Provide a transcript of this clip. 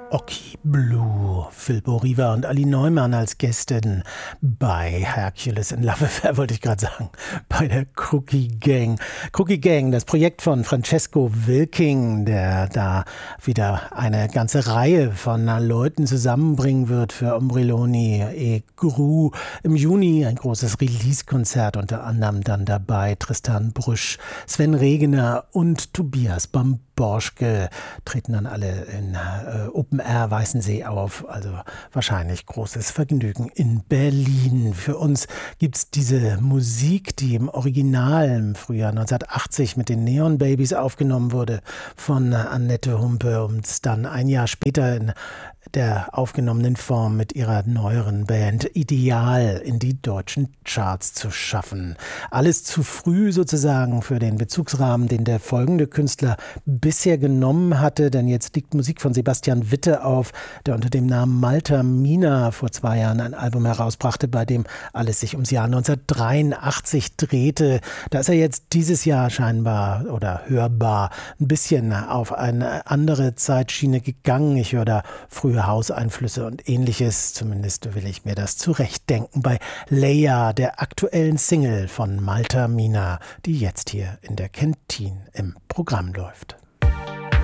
Oki Blue, Filbo Riva und Ali Neumann als Gästen bei Hercules in Love Affair, wollte ich gerade sagen, bei der Crookie Gang. Crookie Gang, das Projekt von Francesco Wilking, der da wieder eine ganze Reihe von Leuten zusammenbringen wird für Ombrelloni e Gru. Im Juni ein großes Release-Konzert, unter anderem dann dabei Tristan Brüsch, Sven Regener und Tobias Bamborschke treten dann alle in Open Air Weißensee auf, also wahrscheinlich großes Vergnügen in Berlin. Für uns gibt es diese Musik, die im Original im Frühjahr 1980 mit den Neon Babies aufgenommen wurde von Annette Humpe und dann ein Jahr später in der aufgenommenen Form mit ihrer neueren Band Ideal in die deutschen Charts zu schaffen. Alles zu früh sozusagen für den Bezugsrahmen, den der folgende Künstler bisher genommen hatte, denn jetzt liegt Musik von Sebastian Witte auf, der unter dem Namen Malta Mina vor 2 Jahren ein Album herausbrachte, bei dem alles sich ums Jahr 1983 drehte. Da ist er jetzt dieses Jahr scheinbar oder hörbar ein bisschen auf eine andere Zeitschiene gegangen. Ich höre da frühe Hauseinflüsse und Ähnliches, zumindest will ich mir das zurechtdenken, bei Leia, der aktuellen Single von Malta Mina, die jetzt hier in der Kentin im Programm läuft.